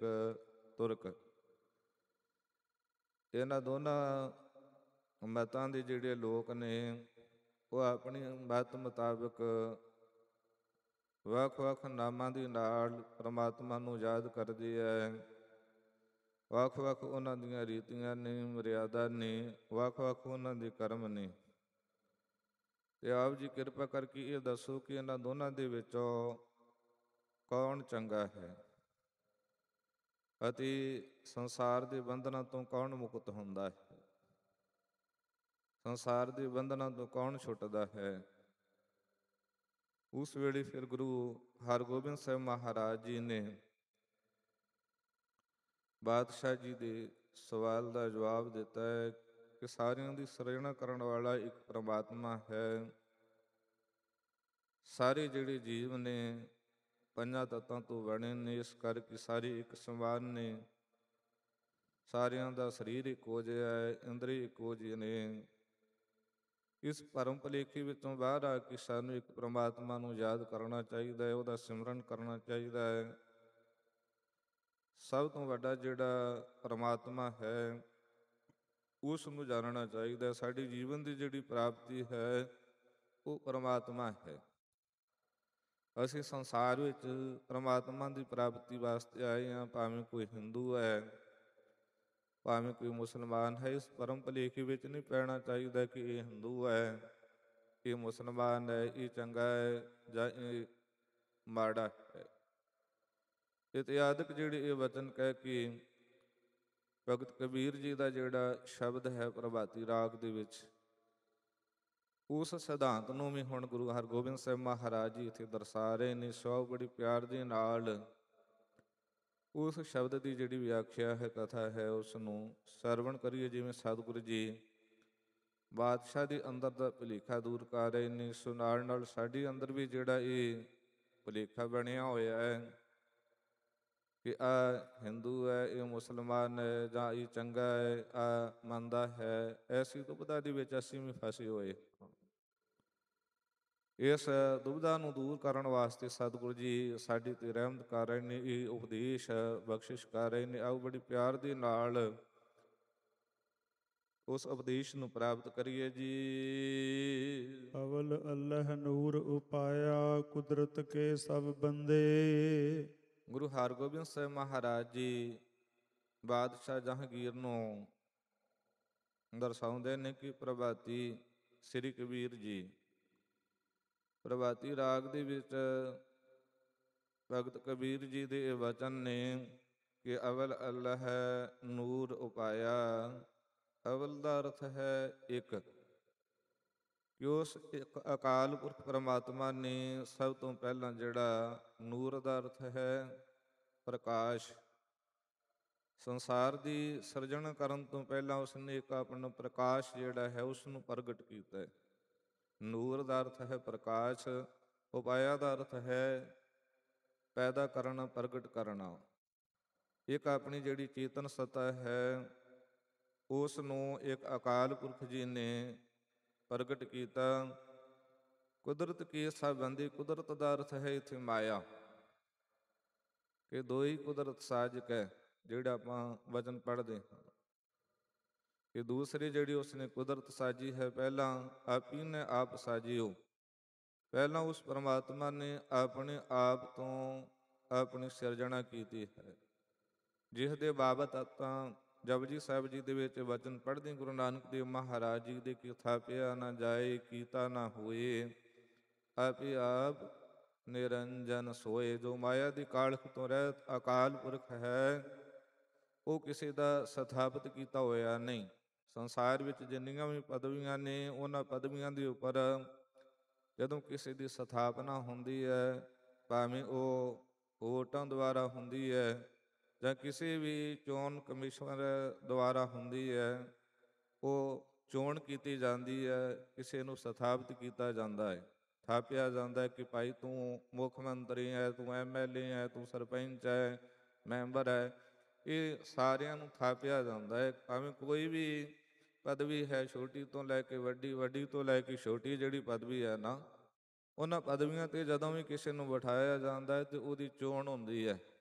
ਤੁਰਕ। ਇਹਨਾਂ ਦੋਨਾਂ ਮਤਾਂ ਦੇ ਜਿਹੜੇ ਲੋਕ ਨੇ ਉਹ ਆਪਣੀ ਮਤ ਮੁਤਾਬਕ ਵੱਖ ਵੱਖ ਨਾਮਾਂ ਦੇ ਨਾਲ ਪਰਮਾਤਮਾ ਨੂੰ ਯਾਦ ਕਰਦੇ ਹੈ। ਵੱਖ ਵੱਖ ਉਹਨਾਂ ਦੀਆਂ ਰੀਤੀਆਂ ਨੇ, ਮਰਿਆਦਾ ਨੇ, ਵੱਖ ਵੱਖ ਉਹਨਾਂ ਦੇ ਕਰਮ ਨੇ। ਅਤੇ ਆਪ ਜੀ ਕਿਰਪਾ ਕਰਕੇ ਇਹ ਦੱਸੋ ਕਿ ਇਹਨਾਂ ਦੋਨਾਂ ਦੇ ਵਿੱਚੋਂ ਕੌਣ ਚੰਗਾ ਹੈ ਅਤੇ ਸੰਸਾਰ ਦੇ ਬੰਧਨਾਂ ਤੋਂ ਕੌਣ ਮੁਕਤ ਹੁੰਦਾ ਹੈ, ਸੰਸਾਰ ਦੇ ਬੰਧਨਾਂ ਤੋਂ ਕੌਣ ਛੁੱਟਦਾ ਹੈ। ਉਸ ਵੇਲੇ ਫਿਰ ਗੁਰੂ ਹਰਗੋਬਿੰਦ ਸਾਹਿਬ ਮਹਾਰਾਜ ਜੀ ਨੇ ਬਾਦਸ਼ਾਹ ਜੀ ਦੇ ਸਵਾਲ ਦਾ ਜਵਾਬ ਦਿੱਤਾ ਹੈ ਕਿ ਸਾਰਿਆਂ ਦੀ ਸਿਰਜਣਾ ਕਰਨ ਵਾਲਾ ਇੱਕ ਪਰਮਾਤਮਾ ਹੈ। ਸਾਰੇ ਜਿਹੜੇ ਜੀਵ ਨੇ ਪੰਜਾਂ ਤੱਤਾਂ ਤੋਂ ਬਣੇ ਨੇ, ਇਸ ਕਰਕੇ ਸਾਰੇ ਇੱਕ ਸਮਾਨ ਨੇ। ਸਾਰਿਆਂ ਦਾ ਸਰੀਰ ਇੱਕੋ ਜਿਹਾ ਹੈ, ਇੰਦਰੀ ਇੱਕੋ ਜਿਹੇ ਨੇ। ਇਸ ਭਰਮ ਭੁਲੇਖੇ ਵਿੱਚੋਂ ਬਾਹਰ ਆ ਕੇ ਸਾਨੂੰ ਇੱਕ ਪਰਮਾਤਮਾ ਨੂੰ ਯਾਦ ਕਰਨਾ ਚਾਹੀਦਾ ਹੈ, ਉਹਦਾ ਸਿਮਰਨ ਕਰਨਾ ਚਾਹੀਦਾ ਹੈ। ਸਭ ਤੋਂ ਵੱਡਾ ਜਿਹੜਾ ਪਰਮਾਤਮਾ ਹੈ ਉਸ ਨੂੰ ਜਾਣਨਾ ਚਾਹੀਦਾ। ਸਾਡੀ ਜੀਵਨ ਦੀ ਜਿਹੜੀ ਪ੍ਰਾਪਤੀ ਹੈ ਉਹ ਪਰਮਾਤਮਾ ਹੈ। ਅਸੀਂ ਸੰਸਾਰ ਵਿੱਚ ਪਰਮਾਤਮਾ ਦੀ ਪ੍ਰਾਪਤੀ ਵਾਸਤੇ ਆਏ ਹਾਂ, ਭਾਵੇਂ ਕੋਈ ਹਿੰਦੂ ਹੈ, ਭਾਵੇਂ ਕੋਈ ਮੁਸਲਮਾਨ ਹੈ। ਇਸ ਭਰਮ ਭੁਲੇਖੇ ਵਿੱਚ ਨਹੀਂ ਪੈਣਾ ਚਾਹੀਦਾ ਕਿ ਇਹ ਹਿੰਦੂ ਹੈ, ਇਹ ਮੁਸਲਮਾਨ ਹੈ, ਇਹ ਚੰਗਾ ਹੈ ਜਾਂ ਇਹ ਮਾੜਾ ਹੈ। ਇਤਿਹਾਦਕ ਜਿਹੜੇ ਇਹ ਵਚਨ ਕਹਿ ਕੇ ਭਗਤ ਕਬੀਰ ਜੀ ਦਾ ਜਿਹੜਾ ਸ਼ਬਦ ਹੈ ਪ੍ਰਭਾਤੀ ਰਾਗ ਦੇ ਵਿੱਚ, ਉਸ ਸਿਧਾਂਤ ਨੂੰ ਵੀ ਹੁਣ ਗੁਰੂ ਹਰਗੋਬਿੰਦ ਸਾਹਿਬ ਮਹਾਰਾਜ ਜੀ ਇੱਥੇ ਦਰਸਾ ਰਹੇ ਨੇ। ਸੋ ਬੜੀ ਪਿਆਰ ਦੇ ਨਾਲ ਉਸ ਸ਼ਬਦ ਦੀ ਜਿਹੜੀ ਵਿਆਖਿਆ ਹੈ, ਕਥਾ ਹੈ, ਉਸ ਨੂੰ ਸਰਵਣ ਕਰੀਏ। ਜਿਵੇਂ ਸਤਿਗੁਰੂ ਜੀ ਬਾਦਸ਼ਾਹ ਦੇ ਅੰਦਰ ਦਾ ਭੁਲੇਖਾ ਦੂਰ ਕਰ ਰਹੇ ਨੇ, ਸੋ ਨਾਲ ਨਾਲ ਸਾਡੇ ਅੰਦਰ ਵੀ ਜਿਹੜਾ ਇਹ ਭੁਲੇਖਾ ਬਣਿਆ ਹੋਇਆ ਹੈ ਕਿ ਆਹ ਹਿੰਦੂ ਹੈ, ਇਹ ਮੁਸਲਮਾਨ ਹੈ, ਜਾਂ ਇਹ ਚੰਗਾ ਹੈ, ਆਹ ਮੰਨਦਾ ਹੈ, ਐਸੀ ਦੁਬਿਧਾ ਦੇ ਵਿੱਚ ਅਸੀਂ ਵੀ ਫਸੇ ਹੋਏ। ਇਸ ਦੁਬਿਧਾ ਨੂੰ ਦੂਰ ਕਰਨ ਵਾਸਤੇ ਸਤਿਗੁਰੂ ਜੀ ਸਾਡੇ 'ਤੇ ਰਹਿਮਤ ਕਰ ਰਹੇ ਨੇ, ਇਹ ਉਪਦੇਸ਼ ਬਖਸ਼ਿਸ਼ ਕਰ ਰਹੇ ਨੇ। ਆਓ ਬੜੀ ਪਿਆਰ ਦੇ ਨਾਲ ਉਸ ਉਪਦੇਸ਼ ਨੂੰ ਪ੍ਰਾਪਤ ਕਰੀਏ ਜੀ। ਅਵਲ ਅੱਲਹ ਨੂਰ ਉਪਾਇਆ, ਕੁਦਰਤ ਕੇ ਸਭ ਬੰਦੇ। ਗੁਰੂ ਹਰਗੋਬਿੰਦ ਸਾਹਿਬ ਮਹਾਰਾਜ ਜੀ ਬਾਦਸ਼ਾਹ ਜਹਾਂਗੀਰ ਨੂੰ ਦਰਸਾਉਂਦੇ ਨੇ ਕਿ ਪ੍ਰਭਾਤੀ ਸ੍ਰੀ ਕਬੀਰ ਜੀ ਪ੍ਰਭਾਤੀ ਰਾਗ ਦੇ ਵਿੱਚ ਭਗਤ ਕਬੀਰ ਜੀ ਦੇ ਇਹ ਵਚਨ ਨੇ ਕਿ ਅਵਲ ਅੱਲਹ ਨੂਰ ਉਪਾਇਆ। ਅਵਲ ਦਾ ਅਰਥ ਹੈ ਇੱਕ, ਕਿ ਉਸ ਇੱਕ ਅਕਾਲ ਪੁਰਖ ਪਰਮਾਤਮਾ ਨੇ ਸਭ ਤੋਂ ਪਹਿਲਾਂ ਜਿਹੜਾ ਨੂਰ ਦਾ ਅਰਥ ਹੈ ਪ੍ਰਕਾਸ਼, ਸੰਸਾਰ ਦੀ ਸਿਰਜਣਾ ਕਰਨ ਤੋਂ ਪਹਿਲਾਂ ਉਸਨੇ ਇੱਕ ਆਪਣਾ ਪ੍ਰਕਾਸ਼ ਜਿਹੜਾ ਹੈ ਉਸ ਨੂੰ ਪ੍ਰਗਟ ਕੀਤਾ ਹੈ। ਨੂਰ ਦਾ ਅਰਥ ਹੈ ਪ੍ਰਕਾਸ਼, ਉਪਾਇਆ ਦਾ ਅਰਥ ਹੈ ਪੈਦਾ ਕਰਨਾ, ਪ੍ਰਗਟ ਕਰਨਾ। ਇੱਕ ਆਪਣੀ ਜਿਹੜੀ ਚੇਤਨ ਸੱਤਾ ਹੈ ਉਸ ਨੂੰ ਇੱਕ ਅਕਾਲ ਪੁਰਖ ਜੀ ਨੇ ਪ੍ਰਗਟ ਕੀਤਾ। ਕੁਦਰਤ ਕੀ ਸਭ ਬੰਦੇ, ਕੁਦਰਤ ਦਾ ਅਰਥ ਹੈ ਇੱਥੇ ਮਾਇਆ, ਕਿ ਦੋ ਹੀ ਕੁਦਰਤ ਸਾਜਕ ਹੈ ਜਿਹੜਾ ਆਪਾਂ ਵਚਨ ਪੜ੍ਹਦੇ ਹਾਂ। ਕਿ ਦੂਸਰੀ ਜਿਹੜੀ ਉਸਨੇ ਕੁਦਰਤ ਸਾਜੀ ਹੈ, ਪਹਿਲਾਂ ਆਪੀ ਨੇ ਆਪ ਸਾਜਿਓ। ਪਹਿਲਾਂ ਉਸ ਪਰਮਾਤਮਾ ਨੇ ਆਪਣੇ ਆਪ ਤੋਂ ਆਪਣੀ ਸਿਰਜਣਾ ਕੀਤੀ ਹੈ, ਜਿਸ ਦੇ ਬਾਬਤ ਆਪਾਂ ਜਪਜੀ ਸਾਹਿਬ ਜੀ ਦੇ ਵਿੱਚ ਵਚਨ ਪੜ੍ਹਦੇ ਗੁਰੂ ਨਾਨਕ ਦੇਵ ਮਹਾਰਾਜ ਜੀ ਦੇ ਕਿ ਥਾਪਿਆ ਨਾ ਜਾਏ, ਕੀਤਾ ਨਾ ਹੋਏ, ਆਪੇ ਆਪ ਨਿਰੰਜਨ ਸੋਏ। ਜੋ ਮਾਇਆ ਦੀ ਕਾਲਖ ਤੋਂ ਰਹਿਤ ਅਕਾਲ ਪੁਰਖ ਹੈ ਉਹ ਕਿਸੇ ਦਾ ਸਥਾਪਿਤ ਕੀਤਾ ਹੋਇਆ ਨਹੀਂ। ਸੰਸਾਰ ਵਿੱਚ ਜਿੰਨੀਆਂ ਵੀ ਪਦਵੀਆਂ ਨੇ, ਉਹਨਾਂ ਪਦਵੀਆਂ ਦੇ ਉੱਪਰ ਜਦੋਂ ਕਿਸੇ ਦੀ ਸਥਾਪਨਾ ਹੁੰਦੀ ਹੈ, ਭਾਵੇਂ ਉਹ ਵੋਟਾਂ ਦੁਆਰਾ ਹੁੰਦੀ ਹੈ ਜਾਂ ਕਿਸੇ ਵੀ ਚੋਣ ਕਮਿਸ਼ਨਰ ਦੁਆਰਾ ਹੁੰਦੀ ਹੈ, ਉਹ ਚੋਣ ਕੀਤੀ ਜਾਂਦੀ ਹੈ, ਕਿਸੇ ਨੂੰ ਸਥਾਪਿਤ ਕੀਤਾ ਜਾਂਦਾ ਹੈ, ਥਾਪਿਆ ਜਾਂਦਾ ਹੈ ਕਿ ਭਾਈ ਤੂੰ ਮੁੱਖ ਮੰਤਰੀ ਹੈ, ਤੂੰ MLA ਹੈ, ਤੂੰ ਸਰਪੰਚ ਹੈ, ਮੈਂਬਰ ਹੈ। ਇਹ ਸਾਰਿਆਂ ਨੂੰ ਥਾਪਿਆ ਜਾਂਦਾ ਹੈ। ਭਾਵੇਂ ਕੋਈ ਵੀ ਪਦਵੀ ਹੈ, ਛੋਟੀ ਤੋਂ ਲੈ ਕੇ ਵੱਡੀ, ਵੱਡੀ ਤੋਂ ਲੈ ਕੇ ਛੋਟੀ ਜਿਹੜੀ ਪਦਵੀ ਹੈ ਨਾ, ਉਹਨਾਂ ਪਦਵੀਆਂ 'ਤੇ ਜਦੋਂ ਵੀ ਕਿਸੇ ਨੂੰ ਬਿਠਾਇਆ ਜਾਂਦਾ ਹੈ ਅਤੇ ਉਹਦੀ ਚੋਣ ਹੁੰਦੀ ਹੈ।